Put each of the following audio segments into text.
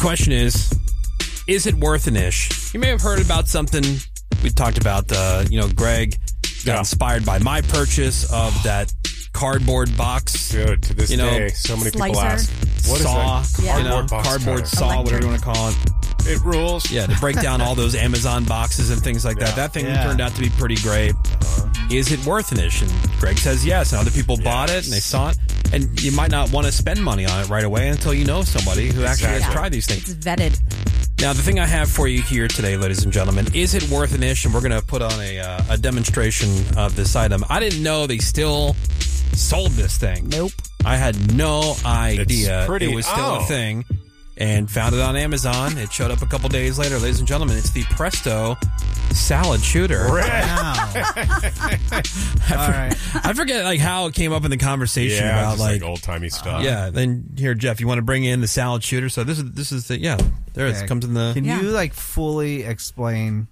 question is it worth an ish? You may have heard about something we talked about. Greg got inspired by my purchase of that cardboard box. Dude, to this day, so many people ask, what saw, is that? Cardboard box cardboard cutter? saw, whatever you want to call it. It rules. Yeah, to break down all those Amazon boxes and things like that. That thing turned out to be pretty great. Is it worth an ish? And Greg says yes, and other people bought it, and they saw it. And you might not want to spend money on it right away until you know somebody who actually has tried these things. It's vetted. Now, the thing I have for you here today, ladies and gentlemen, is it worth an ish? And we're going to put on a demonstration of this item. I didn't know they still sold this thing. Nope. I had no idea it was still a thing. And found it on Amazon. It showed up a couple days later. Ladies and gentlemen, it's the Presto salad shooter. Wow. I forget how it came up in the conversation about just old-timey stuff. Yeah. Then here, Jeff, you want to bring in the salad shooter? So this is the there it comes in the. Can you fully explain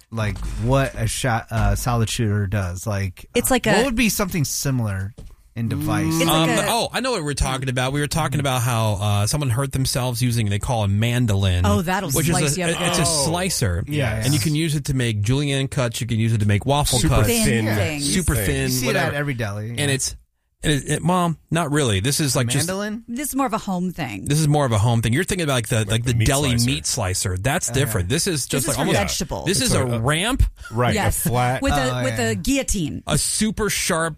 what a salad shooter does? It's like what would be something similar in device? I know what we're talking about. We were talking about how someone hurt themselves using they call a mandolin. Oh, that'll slice you up. It's a slicer. Yeah. And you can use it to make julienne cuts. You can use it to make waffle cuts. Super thin. You see whatever. that at every deli. And it's Mom, not really. This is mandolin? This is more of a home thing. This is more of a home thing. You're thinking about the deli meat slicer. That's different. This is just for vegetables. This is a ramp, right? Yes, a flat with a guillotine, a super sharp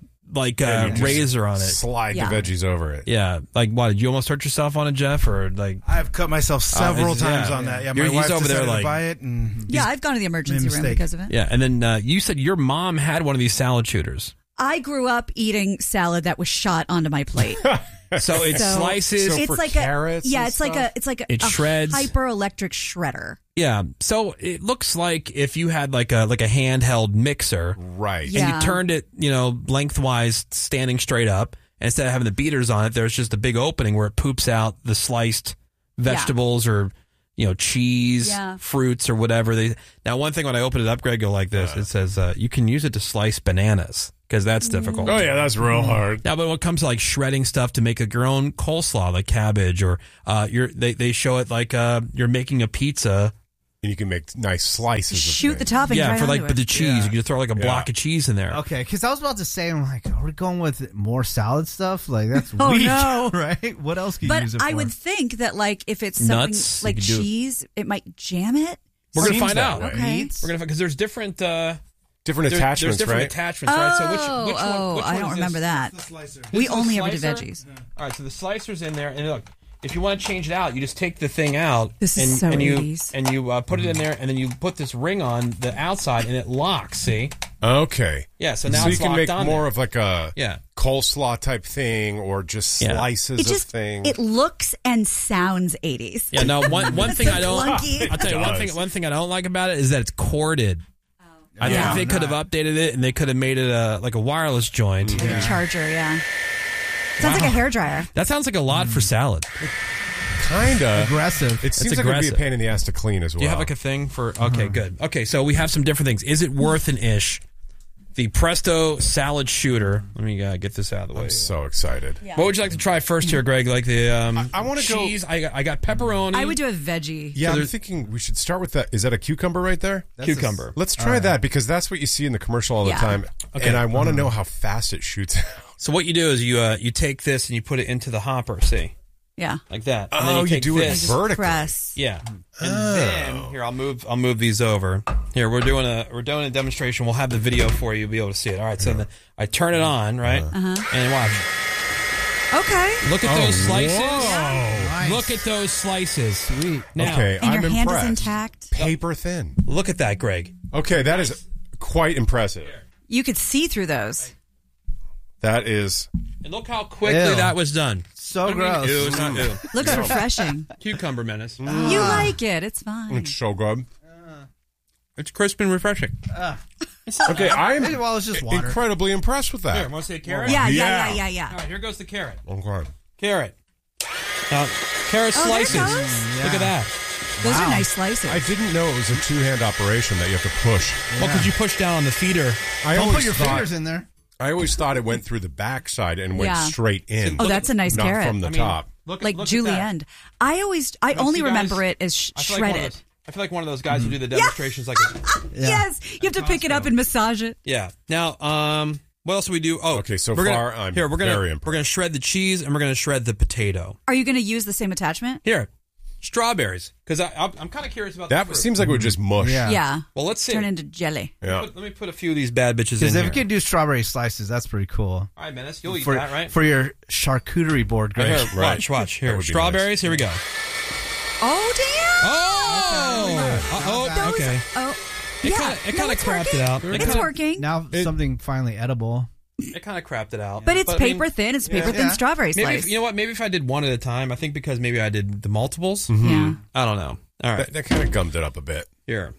razor on it. Slide the veggies over it. Yeah, what did you almost hurt yourself on it, Jeff? Or I've cut myself several times on that. Yeah, my wife over there decided to buy it, and I've gone to the emergency room because of it. Yeah, and then you said your mom had one of these salad shooters. I grew up eating salad that was shot onto my plate. So it slices. It's like carrots. It's like it shreds. Hyper electric shredder. Yeah, so it looks like if you had like a handheld mixer, right? And you turned it, lengthwise, standing straight up. And instead of having the beaters on it, there's just a big opening where it poops out the sliced vegetables or cheese, fruits or whatever. Now, one thing when I open it up, Greg, go like this. It says you can use it to slice bananas. Because that's difficult. Oh, yeah, that's real hard. Now, but when it comes to shredding stuff to make your own coleslaw, like cabbage, or they show it you're making a pizza. And you can make nice slices. Shoot the topping. Yeah, right for onto the cheese. You can throw a block of cheese in there. Okay, because I was about to say, I'm are we going with more salad stuff? That's oh, weak, no. Right? What else can you use it for? But I would think that if it's something nuts, like cheese, it might jam it. We're going to find out. Okay. We're going to because there's different... Different attachments, there's different right? attachments, right? So which one I don't remember that. We only ever did veggies. Yeah. All right, so the slicer's in there, and look, if you want to change it out, you just take the thing out, this is and you 80s. and you put it in there, and then you put this ring on the outside, and it locks. See? Okay. Yeah. So now you it's can locked make on more there. of a coleslaw type thing, or just slices of things. It looks and sounds 80s. Yeah. No. One thing I don't. Clunky. I'll tell you one thing I don't like about it is that it's corded. I think they could have updated it, and they could have made it a wireless joint. Like a charger, Sounds like a hairdryer. That sounds like a lot for salad. Kinda aggressive. It seems like it'd be a pain in the ass to clean as well. Do you have a thing for? Okay, good. Okay, so we have some different things. Is it worth an ish? The Presto salad shooter. Let me get this out of the way. I'm so excited. Yeah. What would you like to try first here, Greg? Like the I want to go. Cheese. I got pepperoni. I would do a veggie. Yeah, I'm thinking we should start with that. Is that a cucumber right there? Cucumber. Let's try that because that's what you see in the commercial all the time. Okay. And I want to know how fast it shoots out. So what you do is you take this and you put it into the hopper. See. Yeah. Like that. And then you do this. it vertically. Press. Yeah. And then here I'll move these over. Here we're doing a demonstration. We'll have the video for you. You'll be able to see it. All right. So I turn it on, right? And watch. Okay. Look at those slices. Nice. Look at those slices. Sweet. Now, okay, And I'm your hand impressed. is intact. Paper thin. look at that, Greg. Okay, that is quite impressive. You could see through those. That is. And look how quickly Ew. that was done. So gross. Ew, it's not ew. Looks refreshing. Cucumber menace. You like it. It's fine. It's so good. It's crisp and refreshing. Okay, I'm Well, it's just water. incredibly impressed with that. Here, want to see a carrot? Yeah. All right, here goes the carrot. Okay. Carrot. Now, carrot Oh, there it slices. goes. Look at that. Those are nice slices. I didn't know it was a two-hand operation that you have to push. Well, because you push down on the feeder. I Don't always put your thought- fingers in there. I always thought it went through the back side and went straight in. Oh, that's a nice not carrot. from the top. like julienne. I only remember it as shredded. I feel like one of those guys who do the demonstrations like Yes, you have to pick it up and massage it. Yeah. Now, what else do we do? Oh, okay. So we're gonna shred the cheese and we're gonna shred the potato. Are you gonna use the same attachment? Here, strawberries, because I'm kind of curious about that. Seems like it would just mush. Yeah. Well, let's see. Turn into jelly. Yeah. Let me put a few of these bad bitches in Because here. if you could do strawberry slices, that's pretty cool. All right, Menace, you'll eat that, right? For your charcuterie board, Greg. Here, watch. Here, strawberries. Nice. Here we go. Oh, damn! Oh! Okay. Oh, It kind of crapped it out. It's working. Now something finally edible. It kind of crapped it out. But it's paper thin. It's paper thin strawberry slice. You know what? Maybe if I did one at a time, I think because maybe I did the multiples. Mm-hmm. Yeah. I don't know. All right. That kind of gummed it up a bit. Here.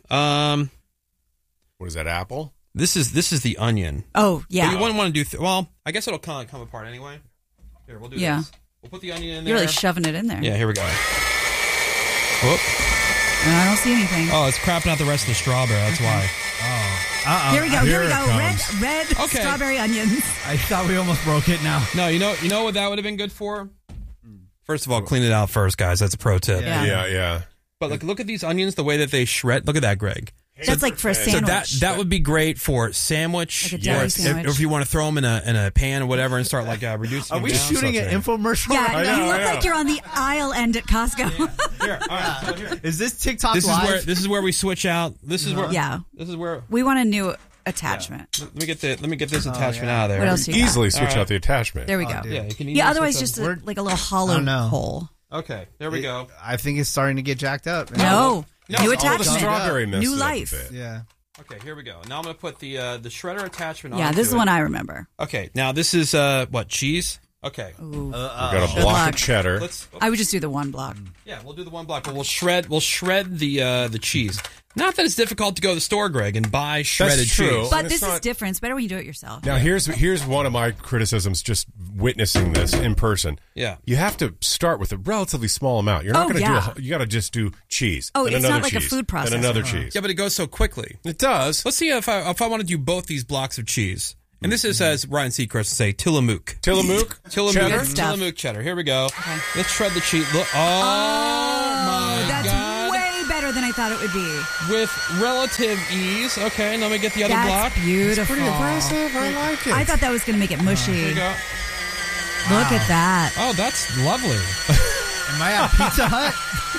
What is that, apple? This is the onion. Oh, yeah. But you wouldn't want to do... well, I guess it'll kind of come apart anyway. Here, we'll do this. We'll put the onion in there. You're really shoving it in there. Yeah, here we go. Whoop. I don't see anything. Oh, it's crapping out the rest of the strawberry. That's why. Oh. Here we go. Here we go. Red strawberry onions. I thought we almost broke it now. No, you know what that would have been good for? First of all, clean it out first, guys. That's a pro tip. Yeah. But look at these onions, the way that they shred. Look at that, Greg. That's like for a sandwich. So that would be great for sandwich. Like a deli sandwich. Or if you want to throw them in a pan or whatever and start reducing. Are we shooting an infomercial? Yeah, you look like you're on the aisle end at Costco. Here, all right. So here. Is this TikTok live? This is where we switch out. This is where. Yeah. This is where we want a new attachment. Yeah. Let me get this attachment out of there. What else you easily switch out the attachment. There we go. Yeah, you can otherwise just like a little hollow hole. Okay, there we go. I think it's starting to get jacked up. No, new attachment. The strawberry new life. Yeah. Okay, here we go. Now I'm going to put the shredder attachment on. Yeah, this is one I remember. Okay, now this is what, cheese? Okay. We got a block of cheddar. I would just do the one block. Yeah, we'll do the one block, but we'll shred the cheese. Not that it's difficult to go to the store, Greg, and buy shredded cheese. But this is different. It's better when you do it yourself. Now, here's one of my criticisms just witnessing this in person. Yeah. You have to start with a relatively small amount. You're not going to you got to just do cheese. Oh, and it's another not like cheese, a food processor. and another cheese. Yeah, but it goes so quickly. It does. Let's see if I want to do both these blocks of cheese. And this is, as Ryan Seacrest would say, Tillamook. Tillamook? Cheddar? Tillamook cheddar. Here we go. Okay. Let's shred the cheese. Look. Oh, my that's God. Way better than I thought it would be. With relative ease. Okay, now let me get the other block. That's beautiful. It's pretty impressive. I like it. I thought that was going to make it mushy. Here you go. Look at that. Oh, that's lovely. Am I at Pizza Hut?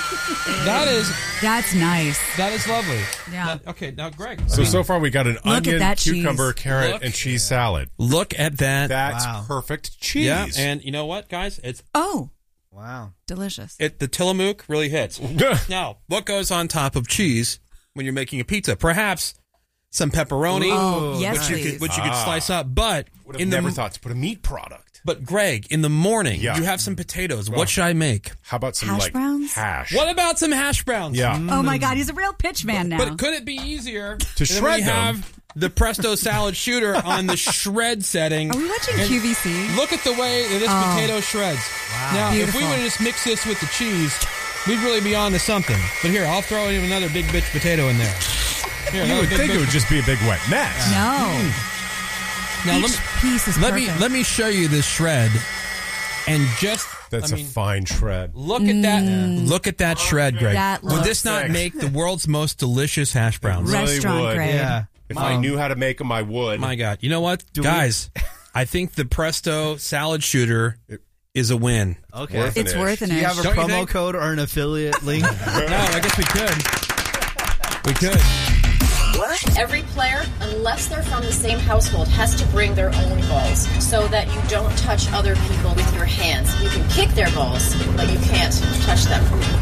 That's nice. That is lovely. Yeah. Okay, now Greg. So far we got an onion, cucumber, cheese. carrot, and cheese salad. Look at that. That's perfect cheese. Yeah, and you know what, guys? It's wow, delicious. The Tillamook really hits. Now, what goes on top of cheese when you're making a pizza? Perhaps some pepperoni, which you could slice up. But would have never thought to put a meat product. But Greg, in the morning, you have some potatoes. What should I make? How about some hash browns? Hash? What about some hash browns? Yeah. Oh my God, he's a real pitch man now. But could it be easier to shred them? Have the Presto salad shooter on the shred setting? Are we watching QVC? Look at the way that this potato shreds. Wow. Now, if we would just mix this with the cheese, we'd really be on to something. But here, I'll throw in another big bitch potato in there. Here, you would think it would just be a big wet mess. No. Now, each piece is perfect. Let me show you this shred, and that's a fine shred. Look at that! Look at that shred, Greg. Would this not make the world's most delicious hash browns? Restaurant would. grade. Yeah. If I knew how to make them, I would. My God! You know what, guys? I think the Presto salad shooter is a win. Okay, it's worth it. Do you have a promo code or an affiliate link? No, I guess we could. We could. What? Every player, unless they're from the same household, has to bring their own balls so that you don't touch other people with your hands. You can kick their balls, but you can't touch them.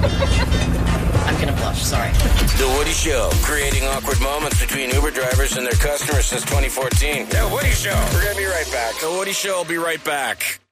I'm going to blush, sorry. The Woody Show, creating awkward moments between Uber drivers and their customers since 2014. The Woody Show. We're going to be right back. The Woody Show will be right back.